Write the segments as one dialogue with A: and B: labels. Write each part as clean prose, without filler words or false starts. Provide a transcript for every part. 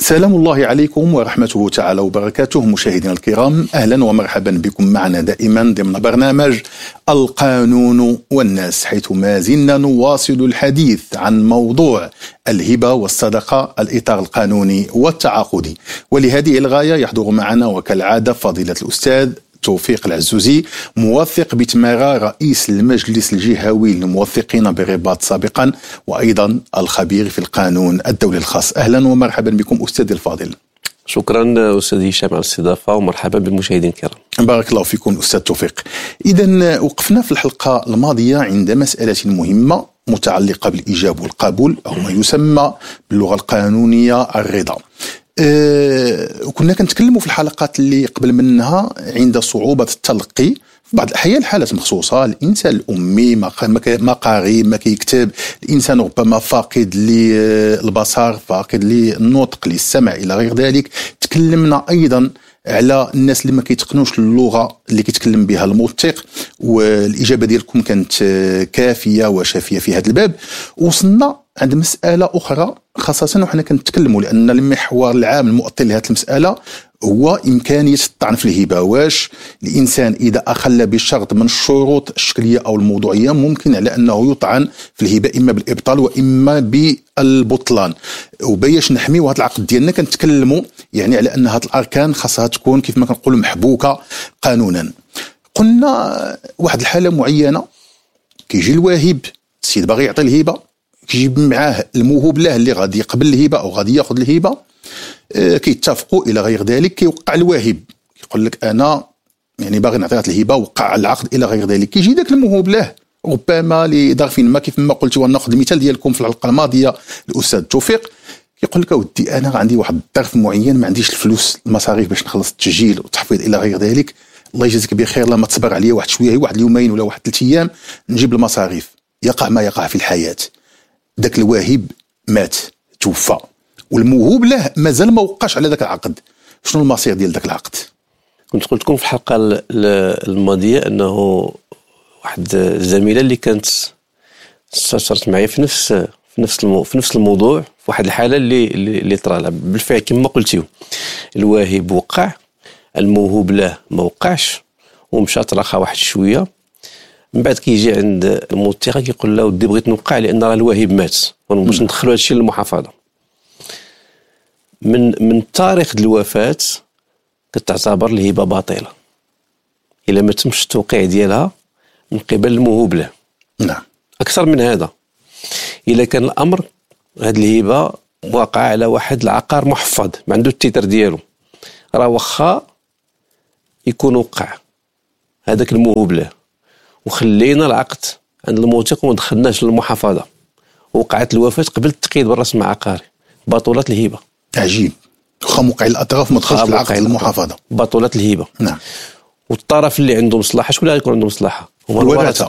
A: سلام الله عليكم ورحمته تعالى وبركاته. مشاهدينا الكرام، أهلا ومرحبا بكم معنا دائما ضمن برنامج القانون والناس، حيث ما زلنا نواصل الحديث عن موضوع الهبة والصدقة، الإطار القانوني والتعاقدي. ولهذه الغاية يحضر معنا وكالعادة فضيلة الأستاذ توفيق العزوزي، موثق بتمارا، رئيس المجلس الجهوي للموثقين بالرباط سابقا، وأيضا الخبير في القانون الدولي الخاص. أهلا ومرحبا بكم أستاذ الفاضل.
B: شكرا أستاذ هشام على الاستضافة، ومرحبا بالمشاهدين الكرام.
A: بارك الله فيكم أستاذ توفيق. إذا وقفنا في الحلقة الماضية عند مسألة مهمة متعلقة بالإيجاب والقبول، أو ما يسمى باللغة القانونية الرضا. وكنا كنتكلموا في الحلقات اللي قبل منها عند صعوبة التلقي في بعض الأحيان، حالات مخصوصة، الإنسان الأمي ما قاري ما كيكتب، الإنسان ربما فاقد للبصر، فاقد للنطق، للسمع إلى غير ذلك. تكلمنا أيضا على الناس اللي ما كيتقنوش اللغة اللي كيتكلم بها الموثق، والإجابة ديالكم كانت كافية وشافية في هذا الباب. وصلنا عند مسألة أخرى، خاصة وحنا كنتكلموا لأن المحور العام المؤطر لهذه المسألة هو إمكانية الطعن في الهبة. واش الإنسان إذا أخل بشرط من الشروط الشكلية أو الموضوعية ممكن على أنه يطعن في الهبة إما بالإبطال وإما بالبطلان؟ وباش نحميو هذا العقد ديالنا كنتكلموا يعني على أن هذه الأركان خاصها تكون كيف ما كنقولوا محبوكة قانونا. قلنا واحد الحالة معينة، كيجي الواهب، السيد باغي يعطي الهبة، كيجيب معاه الموهوب له اللي غادي يقبل الهبة أو غادي ياخذ الهبة، كيتفقوا إلى غير ذلك. كيوقع الواهب يقول لك أنا يعني باغي نعطي هذه الهبة، وقع العقد إلى غير ذلك. كيجي ذاك الموهوب له ربما لظرف ما، كيف ما قلت، وناخذ المثال ديالكم في الحلقة الماضية الأستاذ توفيق، كيقول لك أودي أنا عندي واحد الظرف معين، ما عنديش الفلوس المصاريف باش نخلص التسجيل والتحفيظ إلى غير ذلك. الله يجازيك بخير، لما تصبر عليا واحد شوية، واحد اليومين ولا واحد 3 أيام نجيب المصاريف. يقع ما يقع في الحياة، ذاك الواهب مات، توفى، والموهوب له مازال ما وقعش على ذاك العقد. شنو المصير ديال ذاك العقد؟
B: كنت قلت لكم في الحلقة الماضية أنه واحد الزميلة اللي كانت استشرت معي في نفس الموضوع، في واحد الحالة اللي طرا لها بالفعل كما قلتيو. الواهب وقع، الموهوب له ما وقعش، ومشى تراخى واحد شوية. من بعد كيجي عند الموثقة كيقول له ودي بغيت نوقع لأن راه الواهب مات، باش ندخلوا هذا الشيء للمحافظة. من تاريخ الوفاة كتعتبر الهبة باطلة إلا ما تمش التوقيع ديالها من قبل الموهوب له.
A: نعم.
B: أكثر من هذا، إلا كان الأمر هذه الهبة واقع على واحد العقار محفظ ما عنده التيتر ديالو، راه واخا يكون وقع هذاك الموهوب له وخلينا العقد عند الموثق وما دخلناش للمحافظة، وقعت الوفاة قبل التقييد بالرسم العقاري، بطولة الهبة.
A: عجيب، واخا موقع الأطراف ما دخلش العقد المحافظة،
B: بطولة الهبة.
A: نعم.
B: والطرف اللي عنده مصلحة، شكون اللي يكون عنده مصلحة؟ هما
A: الورثة،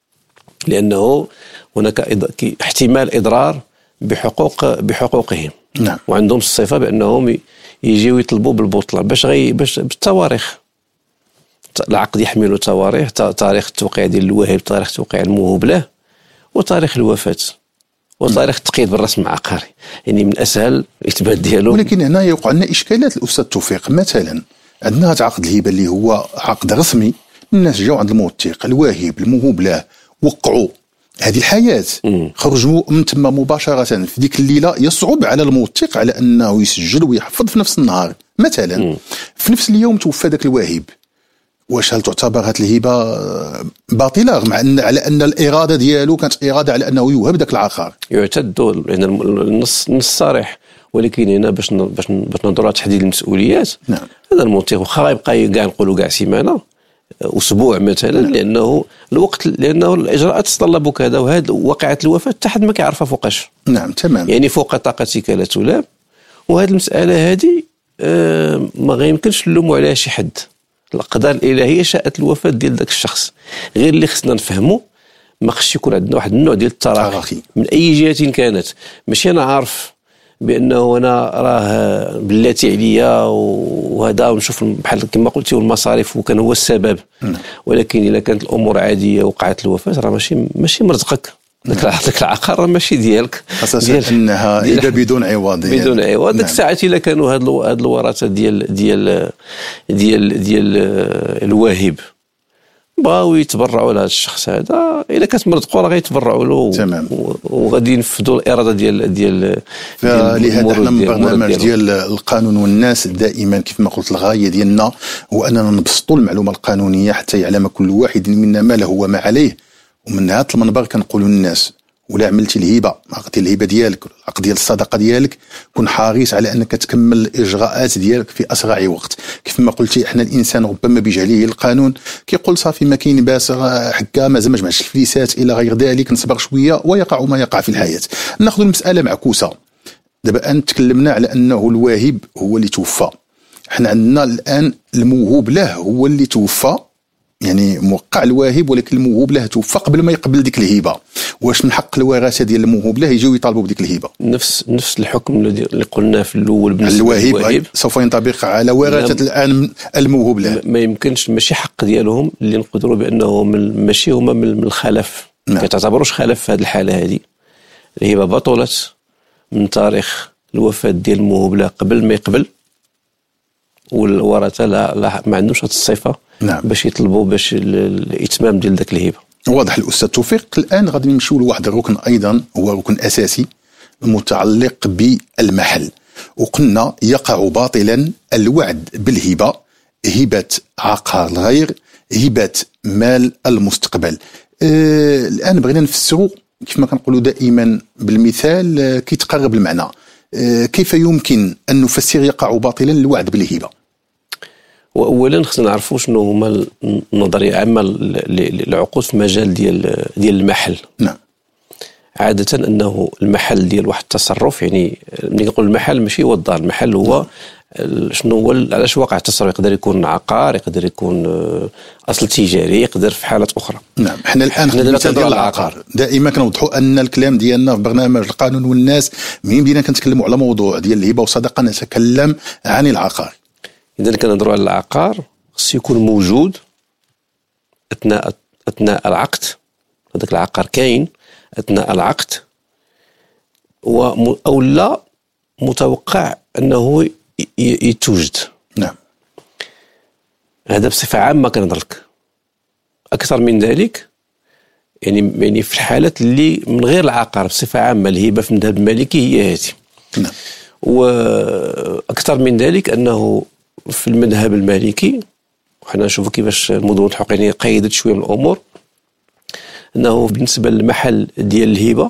B: لأنه هناك احتمال إضرار بحقوقهم.
A: نعم.
B: وعندهم الصفة بأنهم يجيو يطلبوا بالبطلان باش بالتواريخ. العقد يحمل تواريخ، تاريخ التوقيع ديال الواهب، تاريخ توقيع الموهوب له، وتاريخ الوفاة، وتاريخ التقييد بالرسم العقاري، يعني من أسهل الإثبات ديالو. ولكن
A: هنا يوقع لنا إشكالات الأستاذ توفيق. مثلا عندنا هذا عقد الهبة اللي هو عقد رسمي، الناس جاو عند الموثق، الواهب، الموهوب له، وقعوا هذه الحياة، خرجوا من تما مباشرة. في ديك الليلة يصعب على الموثق على أنه يسجل ويحفظ في نفس النهار. مثلا في نفس اليوم توفى ذاك الواهب، واش هل تعتبر هذه الهبة باطلة مع أن على أن الإرادة ديالو كانت إرادة على أنه يوهب ذاك العقار؟
B: يعتد يعني النص صريح، ولكن هنا باش ننظروا تحديد المسؤوليات.
A: نعم.
B: هذا الموثق واخا يبقى كاع نقولوا كاع سيمانة، أسبوع مثلا، لأنه الوقت، لأنه الإجراءات تتطلب كذا، وهذا واقعة الوفاة تحد ما كيعرفها فوقاش.
A: نعم تمام.
B: يعني فوق طاقتك لا تلام. وهذه المسألة هذه ما غيمكنش نلوموا عليها شي حد. الأقدار الإلهية شاءت الوفاة ديال ذاك الشخص، غير اللي خصنا نفهمه ما خصش يكون عندنا واحد النوع ديال التراخي من أي جهة كانت. ماشي أنا عارف بأنه أنا راه بلاتي عليا وهذا ونشوف بحال كما قلتي والمصاريف وكان هو السبب. ولكن إذا كانت الأمور عادية وقعت الوفاة راه ماشي مرزقك. ذاك العقار ماشي ديالك،
A: خاصة انها هبه بدون عوض
B: بدون عوض. ديك الساعات الا كانوا هاد الورثه ديال الواهب بغاو يتبرعوا لهذا الشخص هذا، الا كانت مرتقوا راه غيتبرعوا له وغادي ينفذوا الاراده ديال
A: فلهذا حنا من برنامج ديال القانون والناس دائما كيف ما قلت الغايه ديالنا هو اننا نبسطوا المعلومه القانونيه حتى يعلم كل واحد منا ما له وما عليه. ومن هذا المنبر كنقولوا للناس ولا عملتي الهبه، عقدتي الهبه ديالك، العقد ديال الصدقه ديالك، كن حريص على انك تكمل الاجراءات ديالك في اسرع وقت. كيف ما قلتي احنا الانسان ربما بجهله القانون كيقول صافي ما كاين باس، حكا مازال ما جمعش الفليسات الى غير ذلك، نصبر شويه ويقع ما يقع في الحياه. ناخذ المساله معكوسه. دابا ان تكلمنا على انه الواهب هو اللي توفى، احنا عندنا الان الموهوب له هو اللي توفى، يعني موقع الواهب ولكن الموهوب له توفى قبل ما يقبل ديك الهبه. واش من حق الورثه ديال الموهوب له يجيو يطالبوا بديك الهبه؟
B: نفس الحكم اللي قلنا في الاول بالنسبه
A: للواهب سوف ينطبق على ورثه الان الموهوب له.
B: ما يمكنش، ماشي حق ديالهم اللي نقدروا بانه ماشي هما من الخلف، ما كتعتبروش خلف في هذه الحاله. هذه الهبه بطلت من تاريخ الوفاه ديال الموهوب له قبل ما يقبل، والورثه لا ما عندهمش هذه الصفه باش يطلبوا باش الاتمام ديال ذاك الهبه.
A: واضح الاستاذ توفيق. الان غادي نمشيو لواحد الركن ايضا هو ركن اساسي متعلق بالمحل. وقلنا يقع باطلا الوعد بالهبه، هبه عقار الغير، هبه مال المستقبل. الان بغينا نفسروا كيف ما كنقولوا دائما بالمثال كيتقرب المعنى. كيف يمكن ان نفسر يقع باطلا الوعد بالهبه؟
B: واولا خصنا نعرفوا شنو هما النظريه العامه للعقود في المجال ديال المحل.
A: نعم.
B: عاده انه المحل ديال واحد التصرف، يعني ملي كنقول المحل ماشي هو الدار، المحل هو شنو هو على شو واقع التصرف. يقدر يكون عقار، يقدر يكون اصل تجاري، يقدر في حالات اخرى.
A: نعم. احنا الان مثال ديال العقار دائما كنوضحوا ان الكلام ديالنا في برنامج القانون والناس ملي بدينا كنتكلموا على موضوع ديال الهبه والصدقه نتكلم عن العقار. إذا كنهضروا على العقار خص يكون موجود أثناء العقد، هذاك العقار كاين أثناء العقد، أو لا متوقع أنه يتوجد. نعم.
B: هذا بصفة عامة كنهضر لك. أكثر من ذلك يعني في الحالات اللي من غير العقار بصفة عامة الهبة في المذهب المالكي هي هذه.
A: نعم.
B: وأكثر من ذلك أنه في المذهب المالكي، وحنا نشوفوا كيفاش المدونة الحقوقية قيدت شويه من الامور، انه بالنسبه للمحل ديال الهبه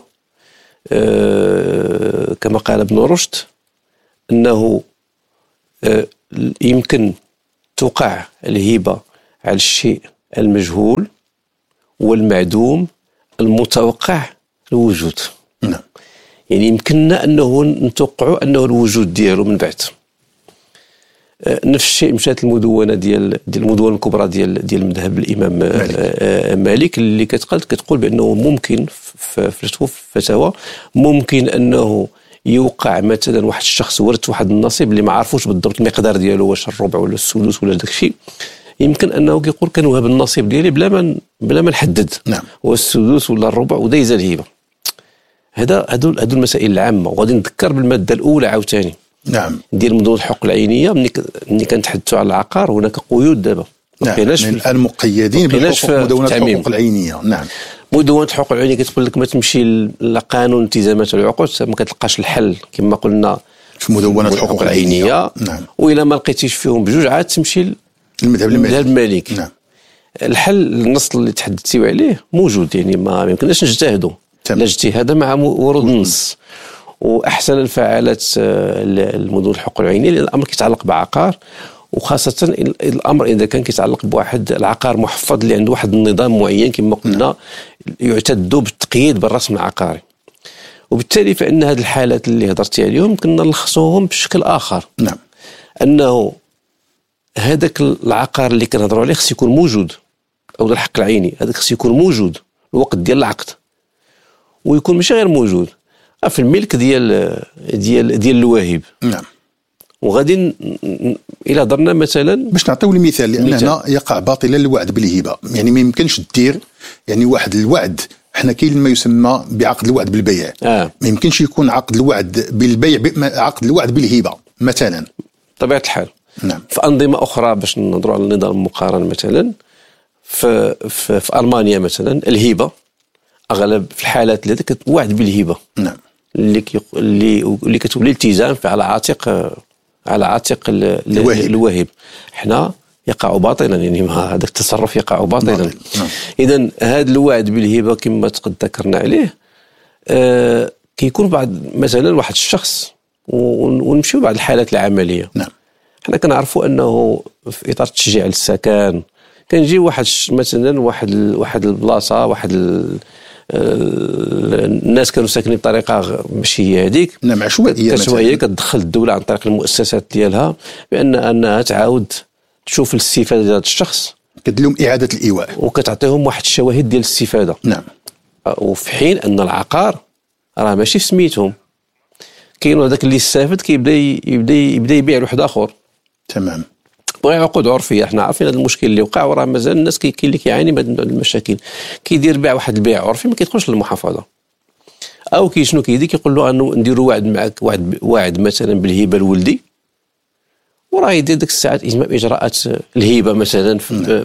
B: كما قال ابن رشد انه يمكن توقع الهبه على الشيء المجهول والمعدوم المتوقع الوجود.
A: نعم.
B: يعني يمكننا انه نتوقعوا انه الوجود ديالو من بعد. نفس الشيء مشات المدونه ديال المدونه الكبرى ديال المذهب الامام مالك اللي كتقول بانه ممكن في فتاوى ممكن انه يوقع مثلا واحد الشخص ورث واحد النصيب اللي ما عرفوش بالضبط المقدار ديالو، واش الربع ولا السدس ولا داك الشيء، يمكن انه كيقول كنوهب النصيب ديالي بلا ما نحدد.
A: نعم.
B: والسدس ولا الربع ودايز الهبه. هادو المسائل العامه. وغادي نذكر بالماده الاولى عاوتاني.
A: نعم.
B: ديال مدونة الحقوق العينيه. ملي كنتحدثوا على العقار هناك قيود دابا.
A: نعم. الان مقيدين بحقوق مدونة الحقوق العينيه. نعم.
B: مدونة الحقوق العينيه كتقول لك ما تمشي لقانون التزامات العقود ما كتلقاش الحل كما قلنا
A: في مدونة الحقوق العينيه.
B: نعم. والا ما لقيتيش فيهم بجوج عاد تمشي
A: للمذهب
B: المالكي.
A: نعم.
B: الحل النص اللي تحدثتي عليه موجود، يعني ما يمكنناش نجتهدوا لا اجتهاد مع ورود النص. واحسن الفعالات المدن الحقوق العينيه لان الامر كيتعلق بعقار، وخاصه الامر اذا كان كيتعلق بواحد العقار محفظ اللي عنده واحد النظام معين كما قلنا يعتد بالتقييد بالرسم العقاري. وبالتالي فان هذه الحالات اللي هضرتي عليهم كنا نلخصوهم بشكل اخر.
A: نعم.
B: انه هذاك العقار اللي كنهضروا عليه خص يكون موجود، او الحق العيني هذاك خص يكون موجود الوقت ديال العقد، ويكون ماشي غير موجود في الملك ديال الواهب.
A: نعم.
B: وغادي الى هضرنا مثلا
A: باش نعطيو المثال، لان هنا يقع باطلا الوعد بالهبه. يعني ما يمكنش دير يعني واحد الوعد حنا كاين ما يسمى بعقد الوعد بالبيع. ما يمكنش يكون عقد الوعد بالبيع عقد الوعد بالهبه مثلا.
B: طبيعه الحال.
A: نعم.
B: في انظمه اخرى باش نهضروا على النظام المقارن مثلا في المانيا مثلا الهبه اغلب في الحالات اللي كتوعد بالهبه.
A: نعم.
B: اللي كتولي التزام على عاتق الواهب. حنا يقع باطلا، يعني هذاك التصرف يقع باطلا.
A: نعم.
B: اذا هذا الوعد بالهبه كما ذكرنا عليه كيكون بعض مثلا واحد الشخص ونمشيو بعض الحالات العمليه.
A: نعم.
B: حنا كنعرفوا انه في اطار التشجيع للسكن كنجي مثلا واحد البلاصه الناس كانوا ساكنين بطريقه ماشي هي هذيك.
A: نعم. عشوائيه
B: كتدخل الدوله عن طريق المؤسسات ديالها انها تعاود تشوف الاستفاده ديال الشخص،
A: كدير لهم اعاده الايواء
B: وكتعطيهم واحد الشواهد ديال الاستفاده.
A: نعم.
B: وفي حين ان العقار راه ماشي في سميتهم، كاين هذاك اللي استافد يبدا يبيع لواحد اخر.
A: تمام.
B: بغى عقود عرفيه. احنا عارفين هذا المشكل اللي وقع، وراه مازال الناس كاين اللي كيعاني من المشاكل. كيدير بيع واحد البيع عرفي ما كيدخلش للمحافظه، او شنو كيدير كيقول له انه نديروا وعد معك، واعد مثلا بالهبه لولدي، وراه يدير ديك الساعات اجراءات الهبه مثلا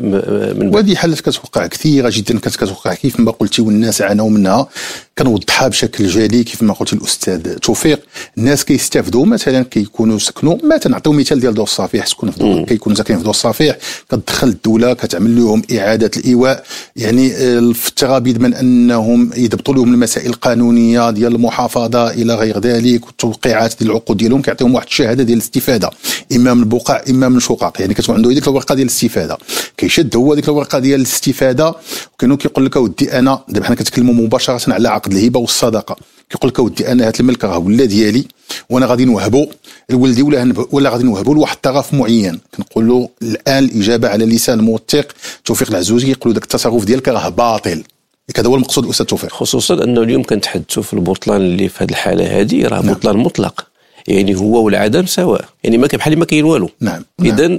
B: من
A: وهذه حالات كتوقع كثيره جدا، كتوقع كيف ما قلتي والناس عانوا منها. كنوضحها بشكل جلي كيف ما قلت الاستاذ توفيق. الناس كيستافدوا مثلا كيكونوا سكنوا، ما تنعطيو مثال ديال دور الصفيح، سكنوا في كيكونوا ساكنين في دور الصفيح، كتدخل الدوله كتعمل لهم اعاده الايواء، يعني في التغابيد من انهم يضبطوا لهم المسائل القانونيه ديال المحافظه الى غير ذلك، والتوقيعات ديال العقود ديالهم كيعطيهم واحد الشهاده ديال الاستفاده، اما من البقع اما من الشقق، يعني كتكون عنده ديك الورقه ديال الاستفاده، كيشد هو ديك الورقه ديال الاستفاده، وكانوا كيقول لك اودي انا دابا حنا كنتكلموا مباشره على عقد الهبه والصدقه، كيقول لك اودي انا هذا الملك راه ولا ديالي، وانا غادي نوهبو لولدي ولا غادي نوهبو لواحد الطرف معين. كنقول له الان الاجابه على لسان الموثق توفيق العزوزي، يقول لك التصرف ديالك راه باطل. هذا هو المقصود الاستاذ توفيق،
B: خصوصا انه اليوم كنتحدثوا في البطلان اللي في هذه الحاله هذه راه بطلان مطلق، يعني هو والعدم سواء، يعني ما بحال ما كاين والو.
A: نعم.
B: اذا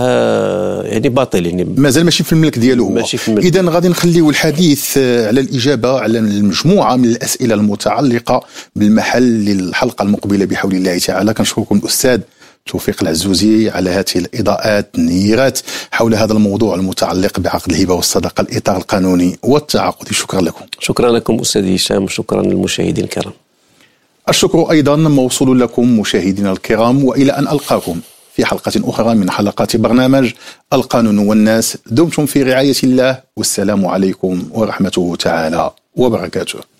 B: راه يعني باطل، يعني
A: مازال ماشي في الملك ديالو هو. اذا غادي نخليو الحديث على الاجابه على المجموعه من الاسئله المتعلقه بالمحل للحلقه المقبله بحول الله تعالى. كنشكركم الاستاذ توفيق العزوزي على هذه الاضاءات النيرات حول هذا الموضوع المتعلق بعقد الهبه والصدقه، الاطار القانوني والتعاقدي. شكرا لكم.
B: شكرا لكم استاذ هشام، وشكرا للمشاهدين الكرام.
A: الشكر أيضا موصول لكم مشاهدينا الكرام، وإلى أن ألقاكم في حلقة أخرى من حلقات برنامج القانون والناس. دمتم في رعاية الله، والسلام عليكم ورحمته تعالى وبركاته.